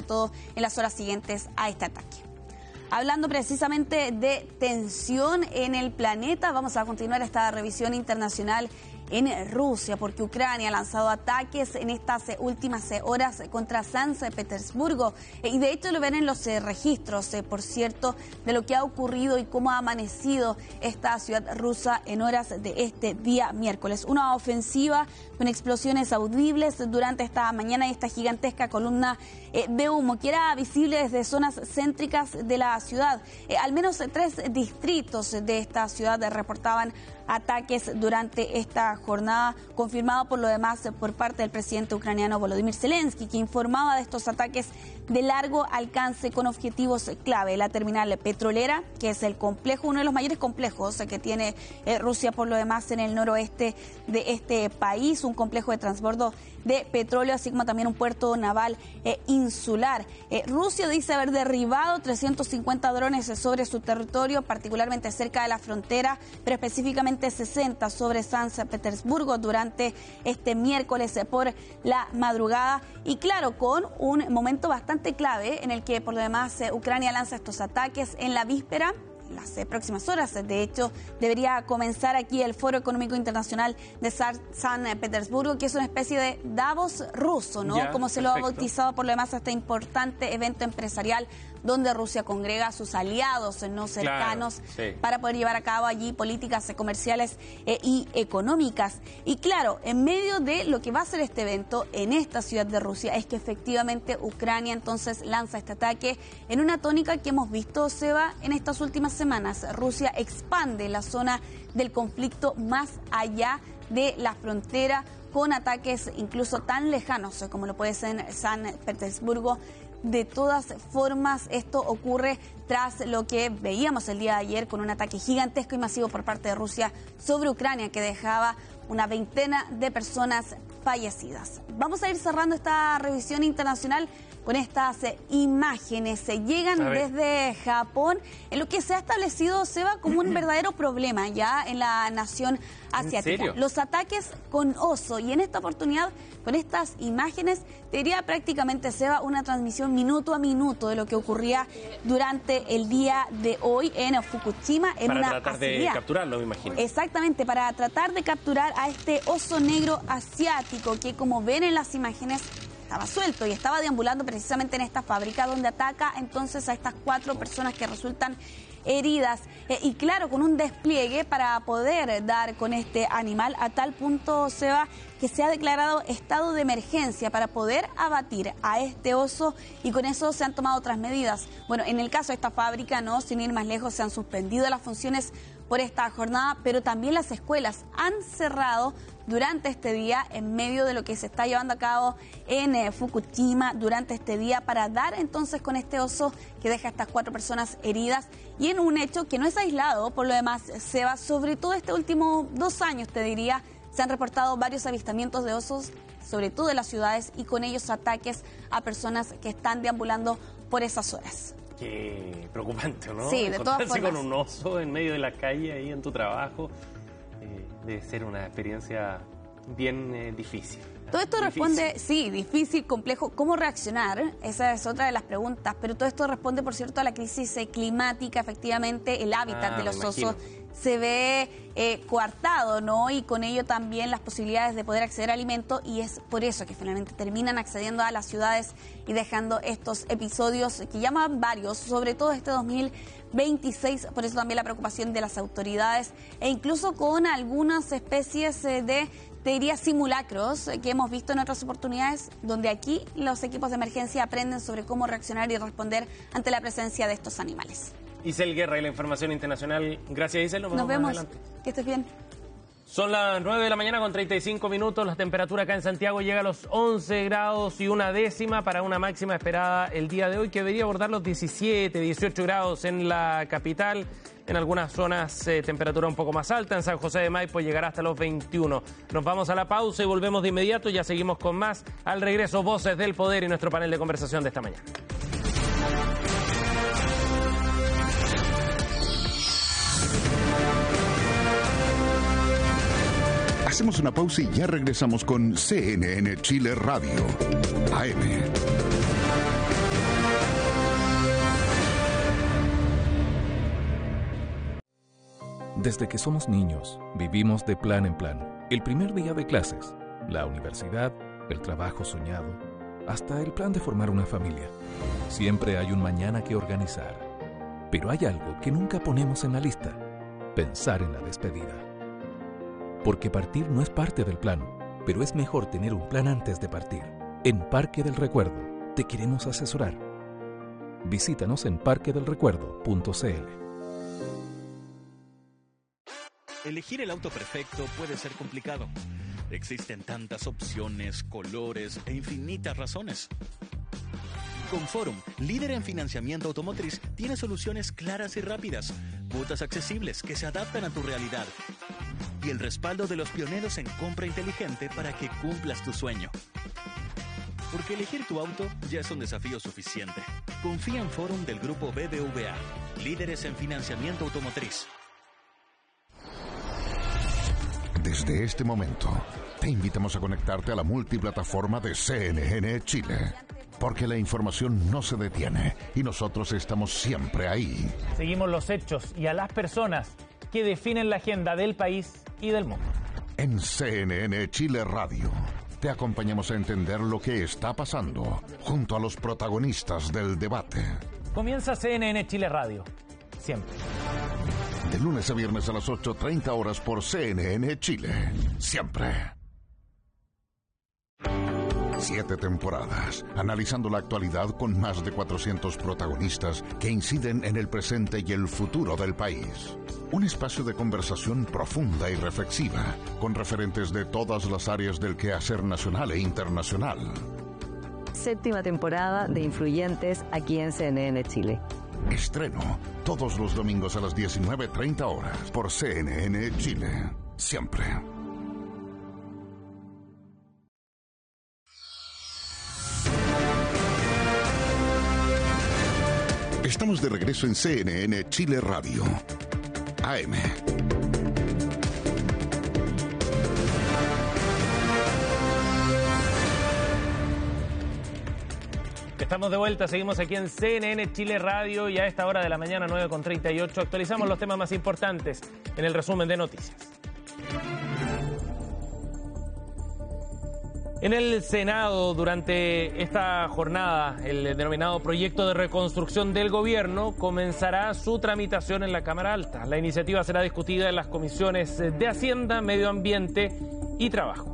todo en las horas siguientes a este ataque. Hablando precisamente de tensión en el planeta, vamos a continuar esta revisión internacional en Rusia, porque Ucrania ha lanzado ataques en estas últimas horas contra San Petersburgo. Y de hecho lo ven en los registros, por cierto, de lo que ha ocurrido y cómo ha amanecido esta ciudad rusa en horas de este día miércoles. Una ofensiva con explosiones audibles durante esta mañana y esta gigantesca columna de humo que era visible desde zonas céntricas de la ciudad. Al menos 3 distritos de esta ciudad reportaban ataques durante esta jornada, confirmado por lo demás por parte del presidente ucraniano Volodymyr Zelensky, que informaba de estos ataques de largo alcance con objetivos clave. La terminal petrolera, que es el complejo, uno de los mayores complejos que tiene Rusia por lo demás en el noroeste de este país, un complejo de transbordo de petróleo, así como también un puerto naval insular. Rusia dice haber derribado 350 drones sobre su territorio, particularmente cerca de la frontera, pero específicamente 60 sobre San Petersburgo durante este miércoles por la madrugada. Y claro, con un momento bastante clave en el que por lo demás Ucrania lanza estos ataques en la víspera. En las próximas horas, de hecho, debería comenzar aquí el Foro Económico Internacional de San Petersburgo, que es una especie de Davos ruso, ¿no? Como se lo ha bautizado por lo demás a este importante evento empresarial donde Rusia congrega a sus aliados no cercanos para poder llevar a cabo allí políticas comerciales y económicas. Y claro, en medio de lo que va a ser este evento en esta ciudad de Rusia es que efectivamente Ucrania entonces lanza este ataque en una tónica que hemos visto, Seba, en estas últimas semanas. Rusia expande la zona del conflicto más allá de la frontera con ataques incluso tan lejanos como lo puede ser San Petersburgo. De todas formas, esto ocurre tras lo que veíamos el día de ayer con un ataque gigantesco y masivo por parte de Rusia sobre Ucrania que dejaba una veintena de personas fallecidas. Vamos a ir cerrando esta revisión internacional con estas imágenes. Se llegan desde Japón en lo que se ha establecido, Seba, como un verdadero problema ya en la nación asiática. Los ataques con oso, y en esta oportunidad con estas imágenes te diría prácticamente, Seba, una transmisión minuto a minuto de lo que ocurría durante el día de hoy en Fukushima. Para tratar de capturarlo, me imagino. Exactamente, para tratar de capturar a este oso negro asiático que, como ven en las imágenes, estaba suelto y estaba deambulando precisamente en esta fábrica donde ataca entonces a estas 4 personas que resultan heridas y claro, con un despliegue para poder dar con este animal a tal punto, Seba, que se ha declarado estado de emergencia para poder abatir a este oso y con eso se han tomado otras medidas. Bueno, en el caso de esta fábrica, no, sin ir más lejos, se han suspendido las funciones por esta jornada, pero también las escuelas han cerrado durante este día en medio de lo que se está llevando a cabo en Fukushima durante este día para dar entonces con este oso que deja a estas 4 personas heridas y en un hecho que no es aislado, por lo demás, Seba, sobre todo este último 2 años, te diría, se han reportado varios avistamientos de osos, sobre todo en las ciudades, y con ellos ataques a personas que están deambulando por esas horas. Qué preocupante, ¿no? Sí, de todas formas. Con un oso en medio de la calle, ahí en tu trabajo, debe ser una experiencia bien difícil. Todo esto responde, sí, difícil, complejo. ¿Cómo reaccionar? Esa es otra de las preguntas. Pero todo esto responde, por cierto, a la crisis climática. Efectivamente, el hábitat de los osos se ve coartado, ¿no? Y con ello también las posibilidades de poder acceder a alimento, y es por eso que finalmente terminan accediendo a las ciudades y dejando estos episodios que llaman varios, sobre todo este 2026, por eso también la preocupación de las autoridades e incluso con algunas especies de, te diría, simulacros que hemos visto en otras oportunidades, donde aquí los equipos de emergencia aprenden sobre cómo reaccionar y responder ante la presencia de estos animales. Isel Guerra y la información internacional. Gracias, Isel. Nos vemos. Adelante. Que estés bien. Son las 9 de la mañana con 35 minutos. La temperatura acá en Santiago llega a los 11 grados y una décima para una máxima esperada el día de hoy que debería abordar los 17, 18 grados en la capital. En algunas zonas temperatura un poco más alta. En San José de Maipo llegará hasta los 21. Nos vamos a la pausa y volvemos de inmediato. Ya seguimos con más. Al regreso, Voces del Poder y nuestro panel de conversación de esta mañana. Hacemos una pausa y ya regresamos con CNN Chile Radio, AM. Desde que somos niños, vivimos de plan en plan. El primer día de clases, la universidad, el trabajo soñado, hasta el plan de formar una familia. Siempre hay un mañana que organizar. Pero hay algo que nunca ponemos en la lista: pensar en la despedida. Porque partir no es parte del plan, pero es mejor tener un plan antes de partir. En Parque del Recuerdo te queremos asesorar. Visítanos en parquedelrecuerdo.cl. Elegir el auto perfecto puede ser complicado. Existen tantas opciones, colores e infinitas razones. Con Forum, líder en financiamiento automotriz, tiene soluciones claras y rápidas, cuotas accesibles que se adaptan a tu realidad y el respaldo de los pioneros en compra inteligente para que cumplas tu sueño. Porque elegir tu auto ya es un desafío suficiente. Confía en Forum del grupo BBVA, líderes en financiamiento automotriz. Desde este momento, te invitamos a conectarte a la multiplataforma de CNN Chile, porque la información no se detiene y nosotros estamos siempre ahí. Seguimos los hechos y a las personas que definen la agenda del país y del mundo. En CNN Chile Radio, te acompañamos a entender lo que está pasando junto a los protagonistas del debate. Comienza CNN Chile Radio, siempre. De lunes a viernes a las 8:30 horas por CNN Chile. Siempre. 7 temporadas, analizando la actualidad con más de 400 protagonistas que inciden en el presente y el futuro del país. Un espacio de conversación profunda y reflexiva, con referentes de todas las áreas del quehacer nacional e internacional. 7ª temporada de Influyentes aquí en CNN Chile. Estreno todos los domingos a las 19:30 horas por CNN Chile. Siempre. Estamos de regreso en CNN Chile Radio. AM. Estamos de vuelta, seguimos aquí en CNN Chile Radio y a esta hora de la mañana, 9:38, actualizamos los temas más importantes en el resumen de noticias. En el Senado, durante esta jornada, el denominado proyecto de reconstrucción del gobierno comenzará su tramitación en la Cámara Alta. La iniciativa será discutida en las comisiones de Hacienda, Medio Ambiente y Trabajo.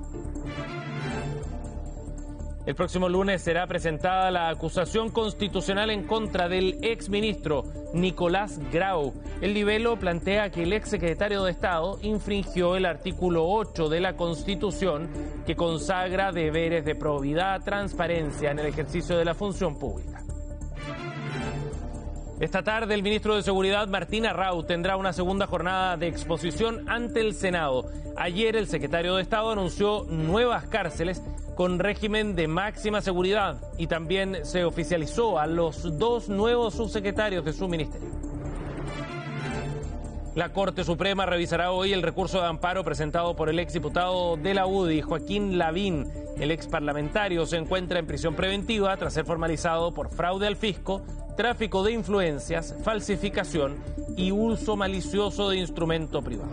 El próximo lunes será presentada la acusación constitucional en contra del exministro Nicolás Grau. El libelo plantea que el exsecretario de Estado infringió el artículo 8 de la Constitución, que consagra deberes de probidad, transparencia en el ejercicio de la función pública. Esta tarde el ministro de Seguridad, Martín Arrau, tendrá una segunda jornada de exposición ante el Senado. Ayer el secretario de Estado anunció nuevas cárceles con régimen de máxima seguridad y también se oficializó a los 2 nuevos subsecretarios de su ministerio. La Corte Suprema revisará hoy el recurso de amparo presentado por el exdiputado de la UDI, Joaquín Lavín. El exparlamentario se encuentra en prisión preventiva tras ser formalizado por fraude al fisco, tráfico de influencias, falsificación y uso malicioso de instrumento privado.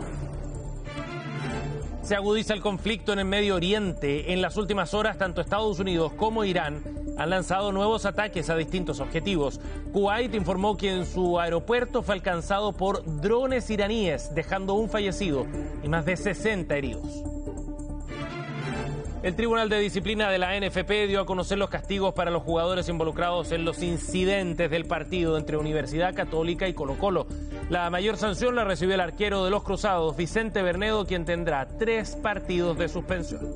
Se agudiza el conflicto en el Medio Oriente. En las últimas horas, tanto Estados Unidos como Irán han lanzado nuevos ataques a distintos objetivos. Kuwait informó que en su aeropuerto fue alcanzado por drones iraníes, dejando un fallecido y más de 60 heridos. El Tribunal de Disciplina de la NFP dio a conocer los castigos para los jugadores involucrados en los incidentes del partido entre Universidad Católica y Colo-Colo. La mayor sanción la recibió el arquero de los Cruzados, Vicente Bernedo, quien tendrá 3 partidos de suspensión.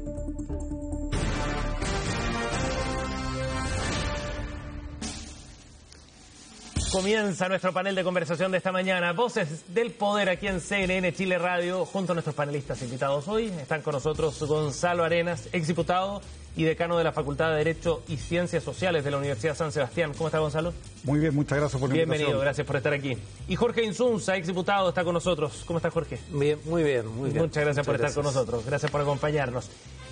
Comienza nuestro panel de conversación de esta mañana. Voces del Poder aquí en CNN Chile Radio, junto a nuestros panelistas invitados hoy. Están con nosotros Gonzalo Arenas, exdiputado y decano de la Facultad de Derecho y Ciencias Sociales de la Universidad San Sebastián. ¿Cómo está, Gonzalo? Muy bien, muchas gracias por la invitación. Bienvenido, gracias por estar aquí. Y Jorge Insunza, exdiputado, está con nosotros. ¿Cómo está, Jorge? Bien, muy bien. Muchas gracias por estar con nosotros. Gracias por acompañarnos.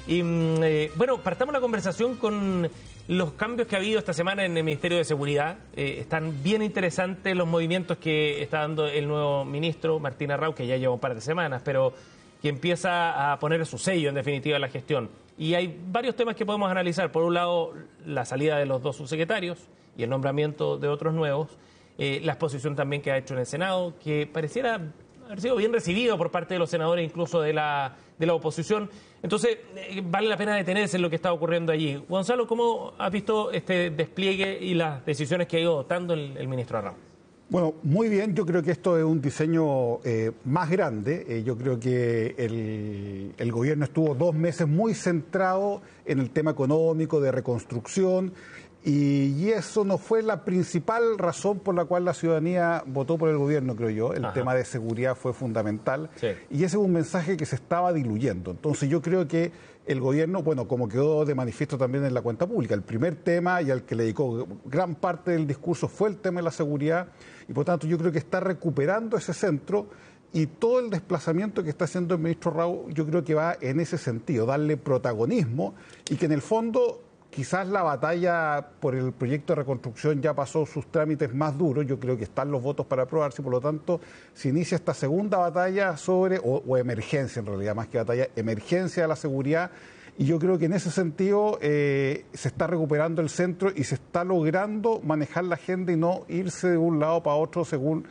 Y bueno, partamos la conversación con los cambios que ha habido esta semana en el Ministerio de Seguridad. Están bien interesantes los movimientos que está dando el nuevo ministro, Martín Arrau, que ya lleva un par de semanas, pero que empieza a poner su sello, en definitiva, a la gestión. Y hay varios temas que podemos analizar. Por un lado, la salida de los 2 subsecretarios y el nombramiento de otros nuevos. La exposición también que ha hecho en el Senado, que pareciera haber sido bien recibido por parte de los senadores, incluso de la oposición. Entonces, vale la pena detenerse en lo que está ocurriendo allí. Gonzalo, ¿cómo has visto este despliegue y las decisiones que ha ido adoptando el ministro Arrau? Bueno, muy bien. Yo creo que esto es un diseño más grande. Yo creo que el gobierno estuvo 2 meses muy centrado en el tema económico, de reconstrucción, y eso no fue la principal razón por la cual la ciudadanía votó por el gobierno, creo yo. El tema de seguridad fue fundamental, y ese es un mensaje que se estaba diluyendo. Entonces yo creo que el gobierno, bueno, como quedó de manifiesto también en la cuenta pública, el primer tema y al que le dedicó gran parte del discurso fue el tema de la seguridad, y por tanto yo creo que está recuperando ese centro, y todo el desplazamiento que está haciendo el ministro Arrau yo creo que va en ese sentido, darle protagonismo, y que en el fondo quizás la batalla por el proyecto de reconstrucción ya pasó sus trámites más duros. Yo creo que están los votos para aprobarse, y por lo tanto se inicia esta segunda batalla sobre, o emergencia en realidad, más que batalla, emergencia de la seguridad, y yo creo que en ese sentido se está recuperando el centro y se está logrando manejar la agenda y no irse de un lado para otro según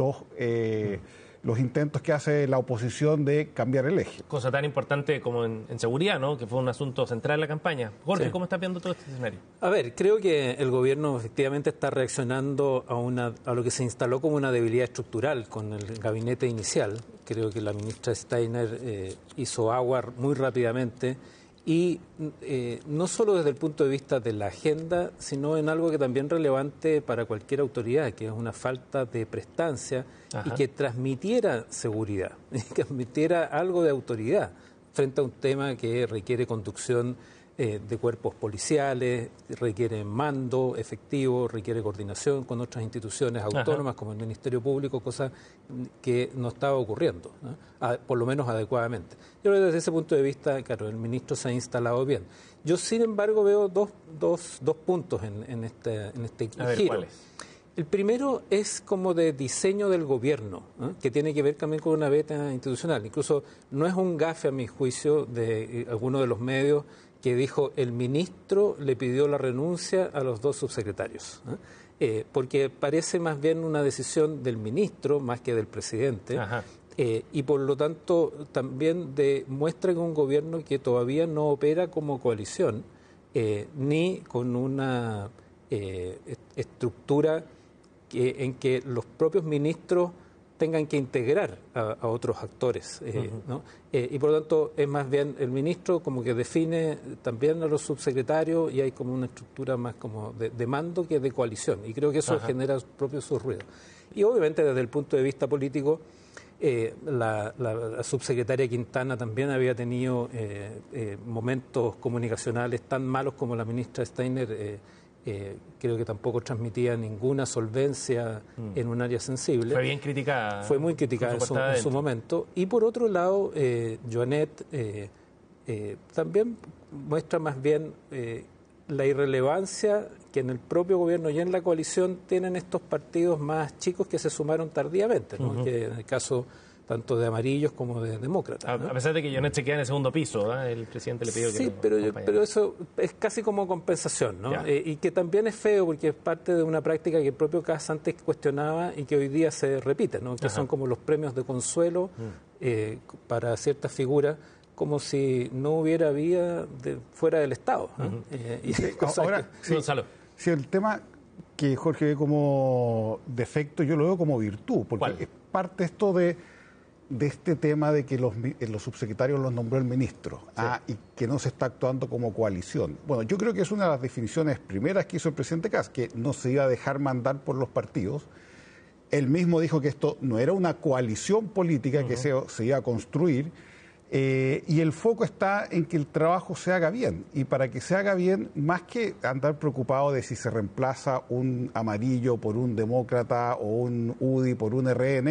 los intentos que hace la oposición de cambiar el eje. Cosa tan importante como en seguridad, ¿no? Que fue un asunto central en la campaña. Jorge, sí. ¿Cómo estás viendo todo este escenario? A ver, creo que el gobierno efectivamente está reaccionando a lo que se instaló como una debilidad estructural con el gabinete inicial. Creo que la ministra Steiner hizo agua muy rápidamente, y no solo desde el punto de vista de la agenda, sino en algo que también es relevante para cualquier autoridad, que es una falta de prestancia. Ajá. Y que transmitiera seguridad, que transmitiera algo de autoridad frente a un tema que requiere conducción de cuerpos policiales, requiere mando efectivo, requiere coordinación con otras instituciones autónomas. Ajá. Como el Ministerio Público, cosa que no estaba ocurriendo, ¿no? Por lo menos adecuadamente. Yo creo que desde ese punto de vista, claro, el ministro se ha instalado bien. Yo, sin embargo, veo dos puntos en este giro. ¿Cuáles? El primero es como de diseño del gobierno, ¿eh? Que tiene que ver también con una beta institucional. Incluso no es un gafe, a mi juicio, de alguno de los medios que dijo el ministro le pidió la renuncia a los 2 subsecretarios, porque parece más bien una decisión del ministro más que del presidente. Y por lo tanto también demuestra que un gobierno que todavía no opera como coalición, ni con una estructura en que los propios ministros tengan que integrar a otros actores, ¿no? Y por lo tanto es más bien el ministro como que define también a los subsecretarios, y hay como una estructura más como de mando que de coalición, y creo que eso genera propio sus ruidos. Y obviamente desde el punto de vista político, la subsecretaria Quintana también había tenido momentos comunicacionales tan malos como la ministra Steiner. Creo que tampoco transmitía ninguna solvencia en un área sensible. Fue bien criticada. Fue muy criticada en su momento. Y por otro lado, Joanet también muestra más bien la irrelevancia que en el propio gobierno y en la coalición tienen estos partidos más chicos que se sumaron tardíamente, ¿no? Que en el caso tanto de amarillos como de demócratas, ¿no? A pesar de que Joanet se queda en el segundo piso, ¿no? El presidente le pidió que sí, pero eso es casi como compensación, ¿no? Y que también es feo porque es parte de una práctica que el propio Kast antes cuestionaba y que hoy día se repite, ¿no? Que son como los premios de consuelo para ciertas figuras, como si no hubiera vida fuera del Estado, ¿no? Ahora, Gonzalo. Si el tema que Jorge ve como defecto, yo lo veo como virtud, porque ¿cuál? Es parte esto de este tema de que los subsecretarios los nombró el ministro, y que no se está actuando como coalición. Bueno, yo creo que es una de las definiciones primeras que hizo el presidente Kast, que no se iba a dejar mandar por los partidos. Él mismo dijo que esto no era una coalición política que se iba a construir, y el foco está en que el trabajo se haga bien, y para que se haga bien, más que andar preocupado de si se reemplaza un amarillo por un demócrata o un UDI por un RN,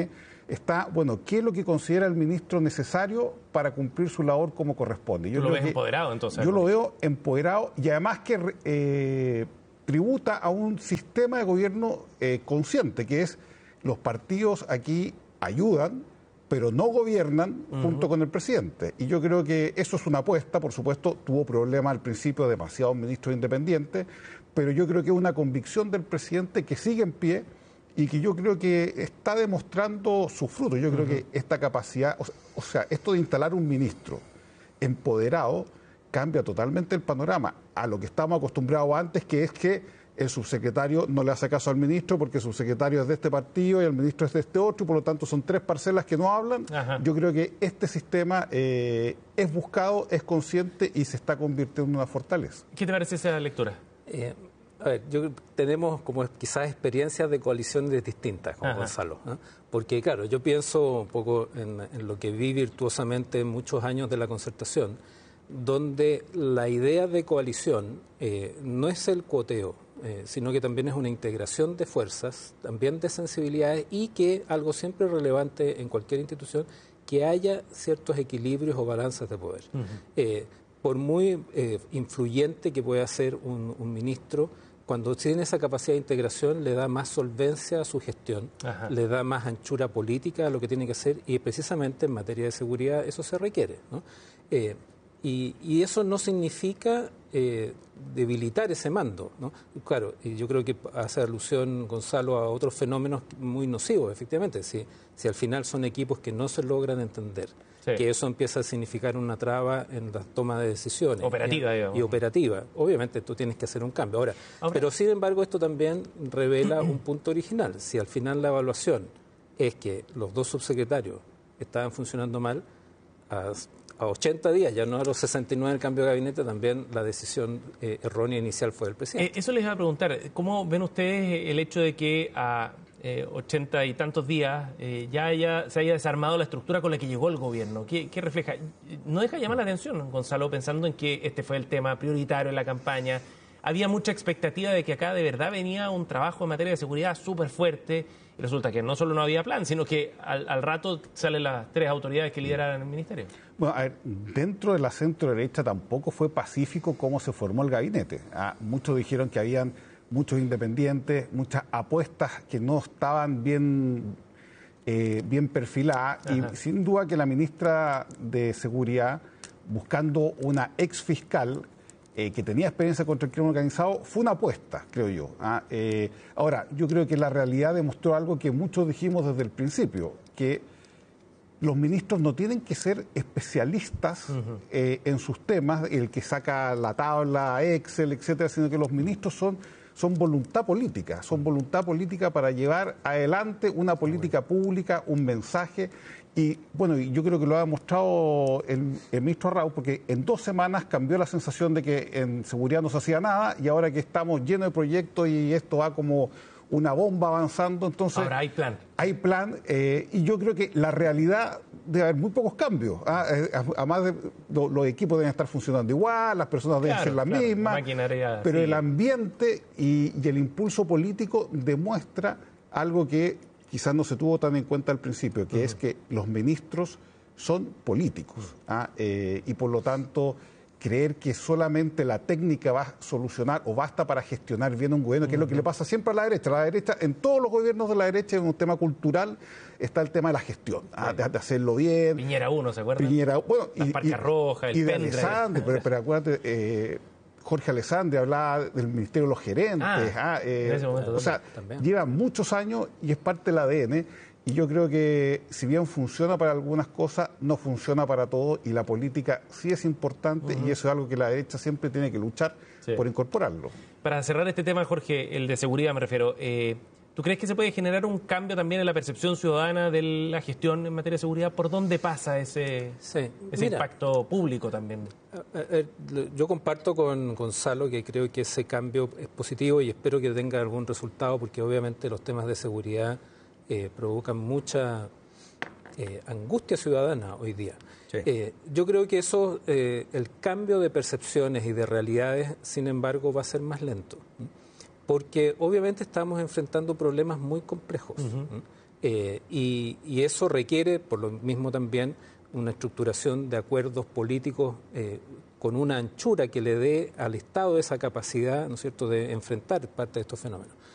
está, bueno, ¿qué es lo que considera el ministro necesario para cumplir su labor como corresponde? ¿Tú lo ves empoderado entonces? Yo lo veo empoderado y además que tributa a un sistema de gobierno consciente, que es los partidos aquí ayudan, pero no gobiernan junto con el presidente. Y yo creo que eso es una apuesta, por supuesto, tuvo problemas al principio, demasiados ministros independientes, pero yo creo que es una convicción del presidente que sigue en pie y que yo creo que está demostrando su fruto. Yo creo que esta capacidad, o sea, esto de instalar un ministro empoderado cambia totalmente el panorama a lo que estamos acostumbrados antes, que es que el subsecretario no le hace caso al ministro porque el subsecretario es de este partido y el ministro es de este otro, y por lo tanto son tres parcelas que no hablan. Ajá. Yo creo que este sistema es buscado, es consciente y se está convirtiendo en una fortaleza. ¿Qué te parece esa lectura? A ver, tenemos como quizás experiencias de coaliciones distintas con Gonzalo, ¿no? Porque claro, yo pienso un poco en lo que vi virtuosamente en muchos años de la concertación, donde la idea de coalición no es el cuoteo, sino que también es una integración de fuerzas, también de sensibilidades y que algo siempre relevante en cualquier institución, que haya ciertos equilibrios o balances de poder. Por muy influyente que pueda ser un ministro, cuando tiene esa capacidad de integración le da más solvencia a su gestión, le da más anchura política a lo que tiene que hacer y precisamente en materia de seguridad eso se requiere, ¿no? Y eso no significa debilitar ese mando, ¿no? Claro, y yo creo que hace alusión Gonzalo a otros fenómenos muy nocivos, efectivamente, si al final son equipos que no se logran entender, que eso empieza a significar una traba en la toma de decisiones. Operativa, digamos. Y operativa. Obviamente tú tienes que hacer un cambio. Ahora, pero sin embargo esto también revela un punto original. Si al final la evaluación es que los dos subsecretarios estaban funcionando mal, a 80 días, ya no a los 69 del cambio de gabinete, también la decisión errónea inicial fue del presidente. Eso les iba a preguntar, ¿cómo ven ustedes el hecho de que a 80 y tantos días se haya desarmado la estructura con la que llegó el gobierno? ¿Qué refleja? ¿No deja llamar la atención, Gonzalo, pensando en que este fue el tema prioritario en la campaña? Había mucha expectativa de que acá de verdad venía un trabajo en materia de seguridad súper fuerte. Y resulta que no solo no había plan, sino que al rato salen las tres autoridades que lideraran el ministerio. Bueno, a ver, dentro de la centro-derecha tampoco fue pacífico cómo se formó el gabinete. Muchos dijeron que habían muchos independientes, muchas apuestas que no estaban bien perfiladas. Y sin duda que la ministra de Seguridad, buscando una ex fiscal que tenía experiencia contra el crimen organizado, fue una apuesta, creo yo. Ahora, yo creo que la realidad demostró algo que muchos dijimos desde el principio, que los ministros no tienen que ser especialistas en sus temas, el que saca la tabla, Excel, etcétera, sino que los ministros son voluntad política para llevar adelante una política pública, un mensaje. Y bueno, yo creo que lo ha demostrado el ministro Arrau, porque en 2 semanas cambió la sensación de que en seguridad no se hacía nada y ahora que estamos llenos de proyectos y esto va como una bomba avanzando, entonces... Ahora hay plan. Hay plan y yo creo que la realidad debe haber muy pocos cambios. Además, los equipos deben estar funcionando igual, las personas deben ser las mismas, pero el ambiente y el impulso político demuestra algo que quizás no se tuvo tan en cuenta al principio, que es que los ministros son políticos y por lo tanto creer que solamente la técnica va a solucionar o basta para gestionar bien un gobierno, que es lo que le pasa siempre a la derecha. La derecha, en todos los gobiernos de la derecha, en un tema cultural, está el tema de la gestión, de hacerlo bien. Piñera 1, ¿se acuerdan? Piñera, bueno, las Parcas Rojas, el de Alessandri, pero acuérdate, Jorge Alessandri hablaba del Ministerio de los Gerentes. En ese momento o sea, lleva muchos años y es parte del ADN. Y yo creo que si bien funciona para algunas cosas, no funciona para todo y la política sí es importante y eso es algo que la derecha siempre tiene que luchar por incorporarlo. Para cerrar este tema, Jorge, el de seguridad me refiero, ¿tú crees que se puede generar un cambio también en la percepción ciudadana de la gestión en materia de seguridad? ¿Por dónde pasa ese impacto público también? Yo comparto con Gonzalo que creo que ese cambio es positivo y espero que tenga algún resultado porque obviamente los temas de seguridad provocan mucha angustia ciudadana hoy día. Yo creo que eso, el cambio de percepciones y de realidades, sin embargo, va a ser más lento, porque obviamente estamos enfrentando problemas muy complejos. Y eso requiere, por lo mismo también, una estructuración de acuerdos políticos con una anchura que le dé al Estado esa capacidad, ¿no es cierto?, de enfrentar parte de estos fenómenos.